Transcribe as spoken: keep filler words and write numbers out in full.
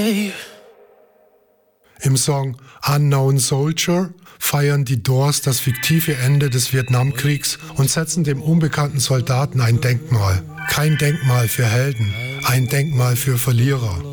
Im Song Unknown Soldier feiern die Doors das fiktive Ende des Vietnamkriegs und setzen dem unbekannten Soldaten ein Denkmal. Kein Denkmal für Helden, ein Denkmal für Verlierer.